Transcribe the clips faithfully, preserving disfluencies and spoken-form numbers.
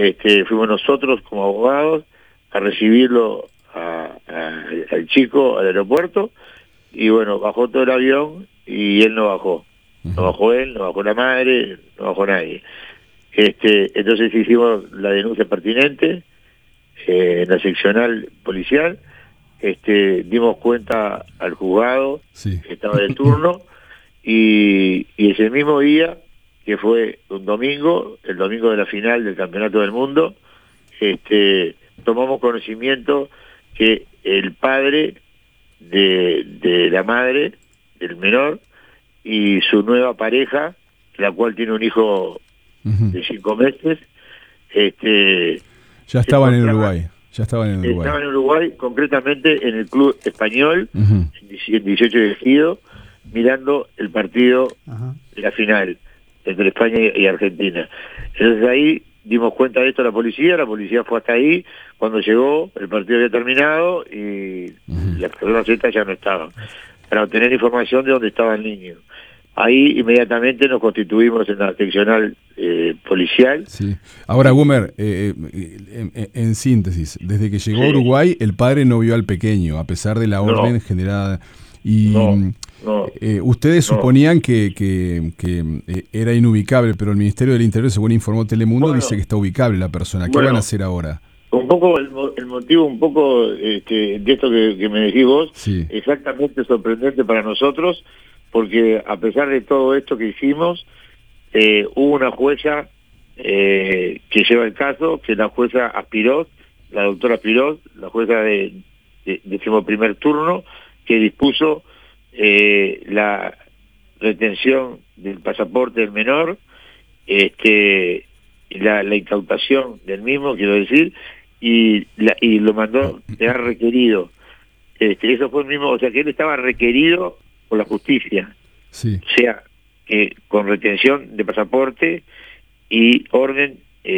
este, fuimos nosotros como abogados a recibirlo a, a, al chico al aeropuerto, y bueno, bajó todo el avión y él no bajó. No bajó él, no bajó la madre, no bajó nadie. Este, entonces hicimos la denuncia pertinente eh, en la seccional policial, este, dimos cuenta al juzgado sí. que estaba de turno, y, y ese mismo día, que fue un domingo, el domingo de la final del Campeonato del Mundo, este, tomamos conocimiento que el padre de, de la madre, del menor, y su nueva pareja, la cual tiene un hijo uh-huh. de cinco meses, este, ya estaban en Uruguay. Ya estaban en Uruguay. Estaban en Uruguay, concretamente en el club español, uh-huh. en dieciocho de Ejido, mirando el partido uh-huh. de la final entre España y Argentina. Entonces ahí dimos cuenta de esto a la policía, la policía fue hasta ahí, cuando llegó el partido había terminado y uh-huh. las personas estas ya no estaban, para obtener información de dónde estaba el niño. Ahí inmediatamente nos constituimos en la seccional eh, policial. Sí. Ahora, Gumer, eh, en, en síntesis, desde que llegó sí. a Uruguay, el padre no vio al pequeño, a pesar de la orden no. generada. Y no, no, eh, ustedes no. suponían que, que, que eh, era inubicable, pero el Ministerio del Interior, según informó Telemundo, bueno, dice que está ubicable la persona. ¿Qué bueno, van a hacer ahora? Un poco el, el motivo, un poco este, de esto que, que me decís vos, sí. exactamente sorprendente para nosotros, porque a pesar de todo esto que hicimos, eh, hubo una jueza eh, que lleva el caso, que es la jueza Aspirós, la doctora Aspirós, la jueza de, de decimoprimer turno, que dispuso eh, la retención del pasaporte del menor, este, la, la incautación del mismo, quiero decir, y, la, y lo mandó, le ha requerido. Este, eso fue el mismo, o sea que él estaba requerido por la justicia, sí. o sea, que con retención de pasaporte y orden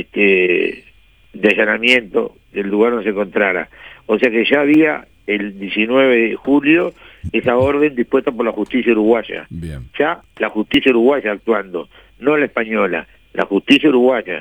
este, de allanamiento del lugar donde se encontrara. O sea que ya había el diecinueve de julio esa orden dispuesta por la justicia uruguaya. Bien. Ya la justicia uruguaya actuando, no la española, la justicia uruguaya,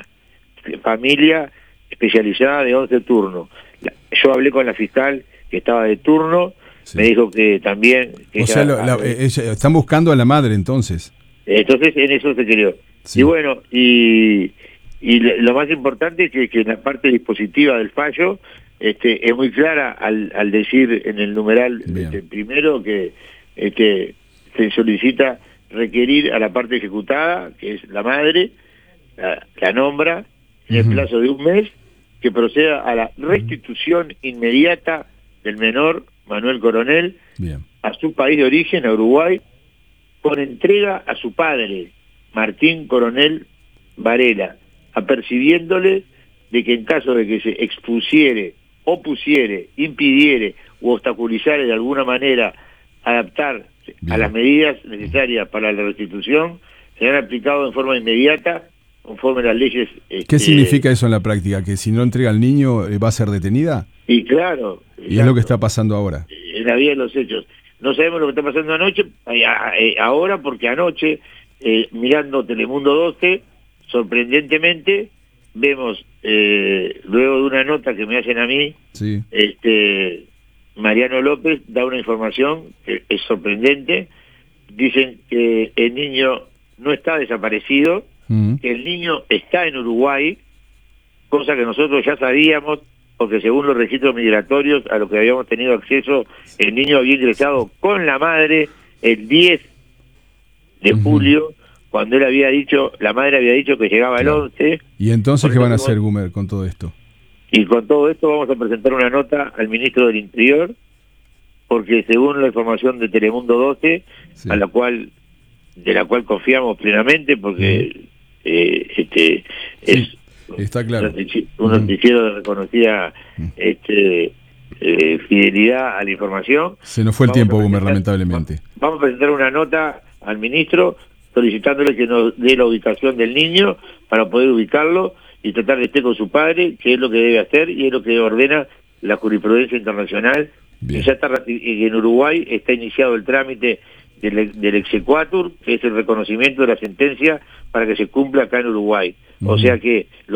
familia especializada de once turnos. Yo hablé con la fiscal que estaba de turno, sí. me dijo que también... Que o sea, lo, la, eh, están buscando a la madre entonces. Entonces en eso se quedó. Sí. Y bueno, y, y lo más importante es que, que en la parte dispositiva del fallo este, es muy clara al, al decir en el numeral este, primero que este, se solicita requerir a la parte ejecutada, que es la madre, la, la nombra en el uh-huh. plazo de un mes, que proceda a la restitución inmediata del menor Manuel Coronel Bien. a su país de origen, a Uruguay, con entrega a su padre, Martín Coronel Varela, apercibiéndole de que en caso de que se expusiere, opusiere, impidiere u obstaculizare de alguna manera adaptar Bien. a las medidas necesarias para la restitución, serán aplicados en forma inmediata conforme a las leyes... Este, ¿Qué significa eso en la práctica? ¿Que si no entrega al niño va a ser detenida? Y claro... Y exacto. es lo que está pasando ahora. En la vida de los hechos. No sabemos lo que está pasando anoche, ahora porque anoche, eh, mirando Telemundo doce, sorprendentemente, vemos, eh, luego de una nota que me hacen a mí, sí. este Mariano López da una información que es sorprendente. Dicen que el niño no está desaparecido, uh-huh. que el niño está en Uruguay, cosa que nosotros ya sabíamos, porque según los registros migratorios a los que habíamos tenido acceso, el niño había ingresado con la madre el diez de julio, uh-huh. cuando él había dicho, la madre había dicho que llegaba claro. el once. ¿Y entonces qué van a hacer, Gumer, con todo esto? Y con todo esto vamos a presentar una nota al ministro del Interior, porque según la información de Telemundo doce, sí. a la cual de la cual confiamos plenamente, porque uh-huh. eh, este es sí. Está claro. un noticiero de reconocida este, eh, fidelidad a la información. Se nos fue el vamos tiempo, Gumer, lamentablemente. Vamos a presentar una nota al ministro solicitándole que nos dé la ubicación del niño para poder ubicarlo y tratar de estar con su padre, que es lo que debe hacer y es lo que ordena la jurisprudencia internacional. Y ya está, en Uruguay está iniciado el trámite del, del exequatur, que es el reconocimiento de la sentencia para que se cumpla acá en Uruguay. Uh-huh. O sea que